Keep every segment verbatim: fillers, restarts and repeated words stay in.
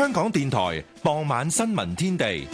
香港電台傍晚新聞天地。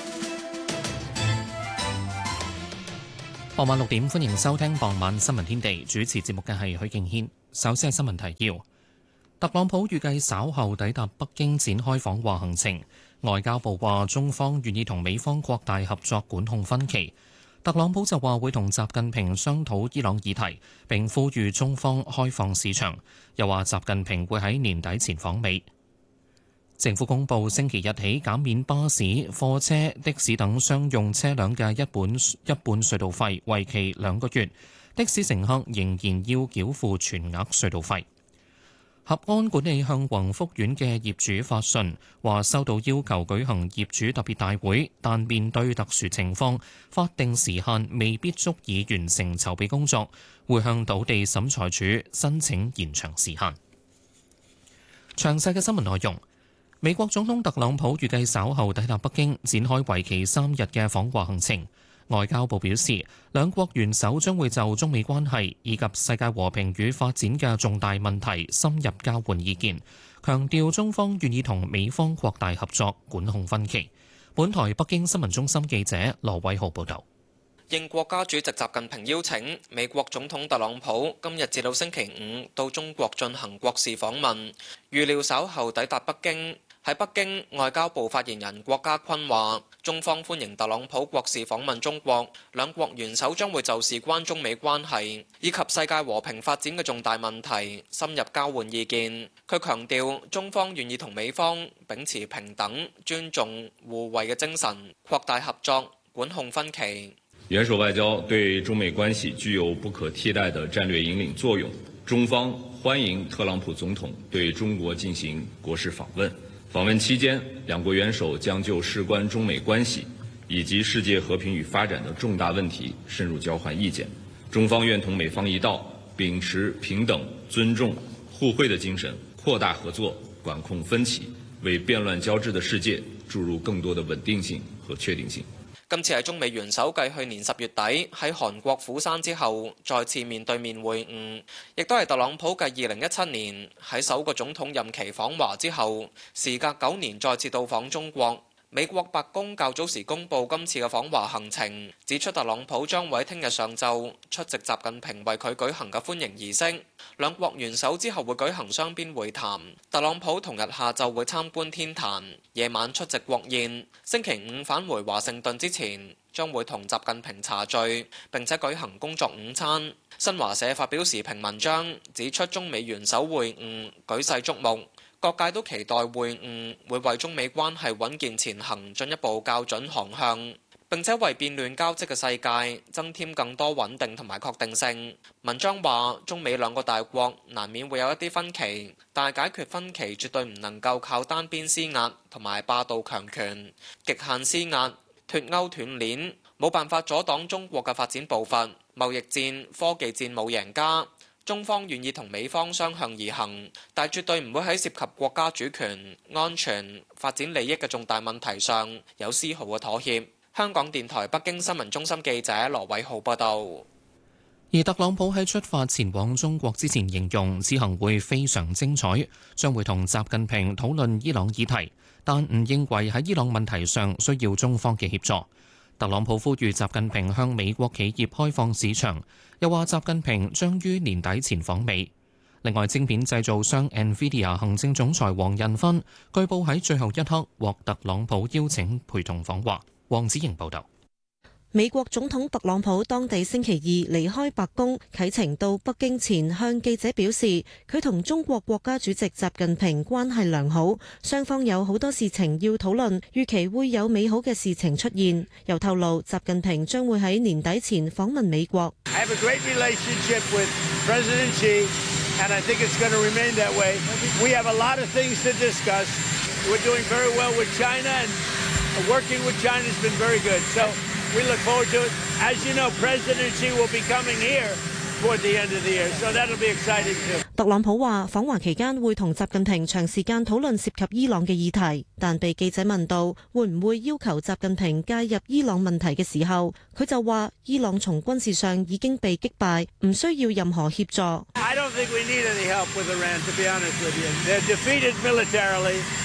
傍晚六點，歡迎收聽傍晚新聞天地。主持節目嘅係許敬軒。首先係新聞提要：特朗普預計稍後抵達北京展開訪華行程。外交部話，中方願意同美方擴大合作，管控分歧。特朗普就話會同習近平商討伊朗議題，並呼籲中方開放市場。又話習近平會喺年底前訪美。政府公布星期日起減免巴士、貨車、的士等商用車輛嘅一半一半隧道費，為期兩個月。的士乘客仍然要繳付全額隧道費。合安管理向宏福苑嘅業主發信，話收到要求舉行業主特別大會，但面對特殊情況，法定時限未必足以完成籌備工作，會向土地審裁處申請延長時限。詳細嘅新聞內容。美國總統特朗普預計稍後抵達北京，展開為期三日嘅訪華行程。外交部表示，兩國元首將會就中美關係以及世界和平與發展嘅重大問題深入交換意見，強調中方願意同美方擴大合作，管控分歧。本台北京新聞中心記者羅偉浩報導。 應國家主席習近平邀請，美國總統特朗普今日至到星期五到中國進行國事訪問，預料稍後抵達北京。喺北京，外交部發言人郭家坤話，中方歡迎特朗普國事訪問中國，兩國元首將會就事關中美關係以及世界和平發展嘅重大問題深入交換意見。佢強調，中方願意同美方秉持平等、尊重、互惠嘅精神，擴大合作，管控分歧。 元首外交對中美關係具有不可替代的戰略引領作用，中方歡迎特朗普總統對中國進行國事訪問。訪問期間，兩國元首將就事關中美關係以及世界和平與發展的重大問題深入交換意見。中方願同美方一道，秉持平等、尊重、互惠的精神，擴大合作，管控分歧，為變亂交織的世界注入更多的穩定性和確定性。 今次係中美元首繼去年十月底喺韓國釜山之後再次面對面會晤，亦都係特朗普繼二零一七年喺首個總統任期訪華之後，時隔九年再次到訪中國。美國白宮較早時公布今次嘅訪華行程，指出特朗普將會喺聽日上晝出席習近平為佢舉行嘅歡迎儀式，兩國元首之後會舉行雙邊會談。特朗普同日下晝會參觀天壇，夜晚出席國宴，星期五返回華盛頓之前，將會同習近平茶聚，並且舉行工作午餐。新華社發表時評文章，指出中美元首會晤舉世矚目。各界都期待會晤會為中美關係穩健前行進一步校準航向，並且為變亂交織嘅世界增添更多穩定同埋確定性。文章話，中美兩個大國難免會有一啲分歧，但係解決分歧絕對唔能夠靠單邊施壓同埋霸道強權、極限施壓、脫鈎斷鏈，冇辦法阻擋中國嘅發展步伐。貿易戰、科技戰冇贏家。中方願意同美方相向而行，但絕對唔會喺涉及國家主權、安全、發展利益嘅重大問題上有絲毫嘅妥協。香港電台北京新聞中心記者羅偉浩報道。 而特朗普喺出發前往中國之前形容此行會非常精彩，將會同習近平討論伊朗議題，但唔認為喺伊朗問題上需要中方嘅協助。特朗普呼籲習近平向美國企業開放市場，又話習近平將於年底前訪美。另外，晶片製造商 NVIDIA 行政總裁黃仁勳據報喺最後一刻獲特朗普邀請陪同訪華。黃子瑩報導。 美國總統特朗普當地星期二離開白宮啟程到北京前，向記者表示，佢同中國國家主席習近平關係良好，雙方有好多事情要討論，預期會有美好嘅事情出現。又透露，習近平將會喺年底前訪問美國。 I have a great relationship with President Xi, and I think it's going to remain that way. We have a lot of things to discuss. We're doing very well with China, and working with China has been very good. So we look forward to it. As you know, President Xi will be coming here toward the end of the year, so that'll be exciting too. 特朗普話訪華期間會同習近平長時間討論涉及伊朗嘅議題，但被記者問到會唔會要求習近平介入伊朗問題嘅時候，佢就話伊朗從軍事上已經被擊敗，唔需要任何協助。 I don't think we need any help with Iran, to be honest with you. They're defeated militarily,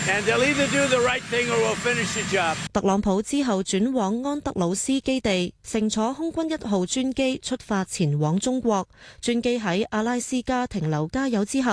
And they'll either do the right thing or we'll finish the job. 特朗普之後轉往安德魯斯基地，乘坐空軍一號專機出發前往中國。專機喺阿拉斯加停留加油之後，